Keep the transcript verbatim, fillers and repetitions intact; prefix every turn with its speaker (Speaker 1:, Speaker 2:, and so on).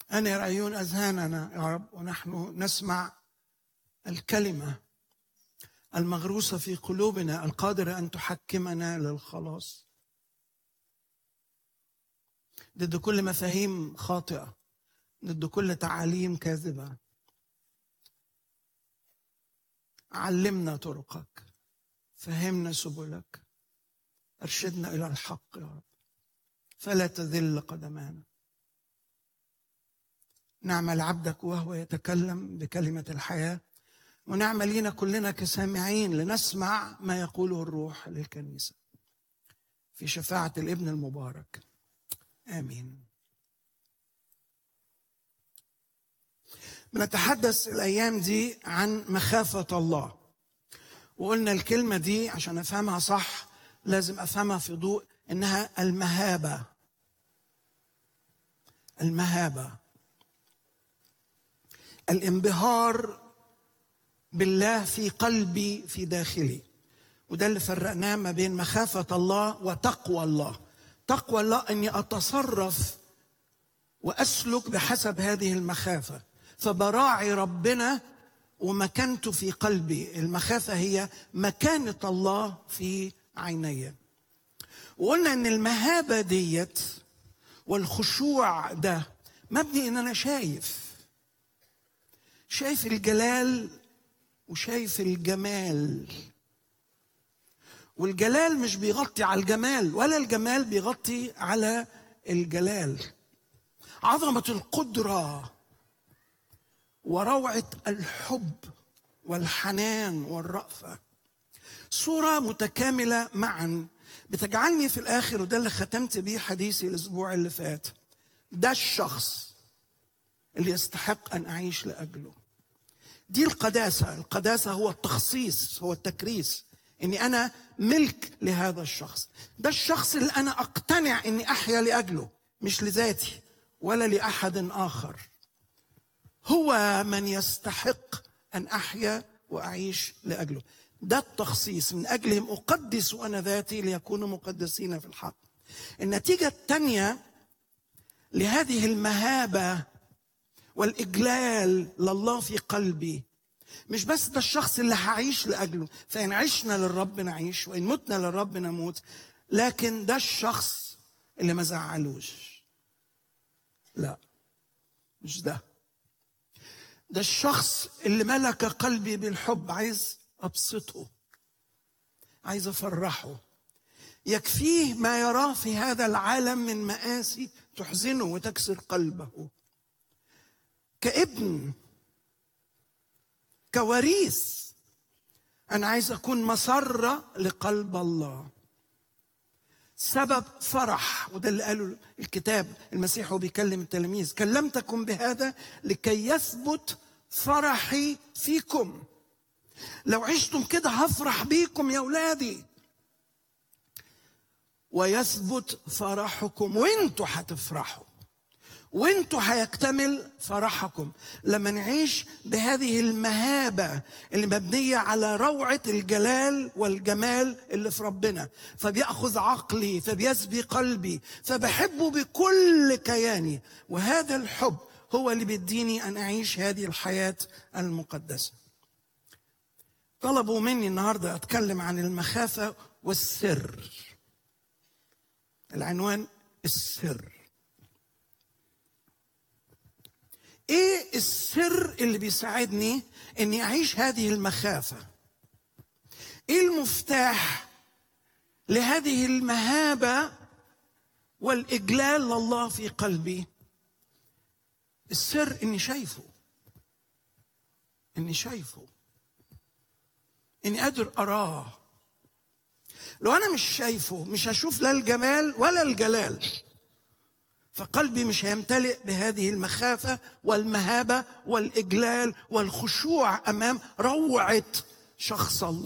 Speaker 1: أنر عيون أذهاننا يا رب ونحن نسمع الكلمة المغروسة في قلوبنا القادرة أن تحكمنا للخلاص ضد كل مفاهيم خاطئة، ضد كل تعاليم كاذبة. علمنا طرقك، فهمنا سبلك، أرشدنا إلى الحق يا رب، فلا تذل قدمانا. نعمل عبدك وهو يتكلم بكلمة الحياة، ونعمل لينا كلنا كسامعين لنسمع ما يقوله الروح للكنيسة في شفاعة الابن المبارك. آمين. بنتحدث الأيام دي عن مخافة الله، وقلنا الكلمة دي عشان أفهمها صح لازم أفهمها في ضوء إنها المهابة. المهابة، الانبهار بالله في قلبي في داخلي، وده اللي فرقناه ما بين مخافة الله وتقوى الله. تقوى الله أني أتصرف وأسلك بحسب هذه المخافة، فبراعي ربنا ومكانته في قلبي. المخافة هي مكانة الله في عيني. وقلنا أن المهابة ديت والخشوع ده مبني أن أنا شايف شايف الجلال وشايف الجمال، والجلال مش بيغطي على الجمال ولا الجمال بيغطي على الجلال. عظمة القدرة وروعة الحب والحنان والرأفة صورة متكاملة معا بتجعلني في الآخر، وده اللي ختمت بيه حديثي الأسبوع اللي فات، ده الشخص اللي يستحق أن أعيش لأجله. دي القداسة. القداسة هو التخصيص، هو التكريس، إني أنا ملك لهذا الشخص. ده الشخص اللي أنا أقتنع إني أحيا لأجله، مش لذاتي ولا لأحد آخر. هو من يستحق أن أحيا وأعيش لأجله. ده التخصيص. من أجلهم أقدس أنا ذاتي ليكونوا مقدسين في الحق. النتيجة الثانية لهذه المهابة والإجلال لله في قلبي، مش بس ده الشخص اللي هعيش لأجله، فإن عشنا للرب نعيش وإن متنا للرب نموت، لكن ده الشخص اللي ما زعلوش. لا، مش ده. ده الشخص اللي ملك قلبي بالحب، عايز أبسطه، عايز أفرحه. يكفيه ما يراه في هذا العالم من مآسي تحزنه وتكسر قلبه. كابن، كوريث، أنا عايز أكون مسرة لقلب الله، سبب فرح. وده اللي قاله الكتاب، المسيح هو بيكلم التلاميذ، كلمتكم بهذا لكي يثبت فرحي فيكم. لو عشتم كده هفرح بيكم يا أولادي، ويثبت فرحكم، وانتوا هتفرحوا، وانتوا هيكتمل فرحكم لما نعيش بهذه المهابة اللي مبنية على روعة الجلال والجمال اللي في ربنا، فبيأخذ عقلي، فبيسبي قلبي، فبحبه بكل كياني. وهذا الحب هو اللي بيديني أن أعيش هذه الحياة المقدسة. طلبوا مني النهاردة أتكلم عن المخافة والسر. العنوان السر. ايه السر اللي بيساعدني اني اعيش هذه المخافة؟ ايه المفتاح لهذه المهابة والاجلال لله في قلبي؟ السر اني شايفه، اني شايفه اني قادر اراه. لو انا مش شايفه مش هشوف لا الجمال ولا الجلال، فقلبي مش هيمتلئ بهذه المخافة والمهابة والإجلال والخشوع أمام روعة شخص الله.